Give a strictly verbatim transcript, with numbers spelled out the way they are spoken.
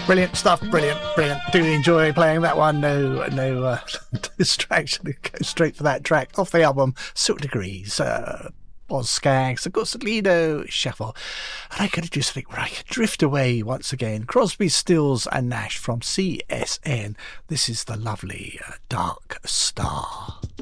Brilliant stuff, brilliant, brilliant. Do enjoy playing that one. No, no uh, distraction. Go straight for that track off the album, Silk Degrees. Uh, Oz Skaggs, Lido Shuffle. And I'm going to do something where I can drift away once again. Crosby, Stills and Nash from C S N. This is the lovely uh, Dark Star.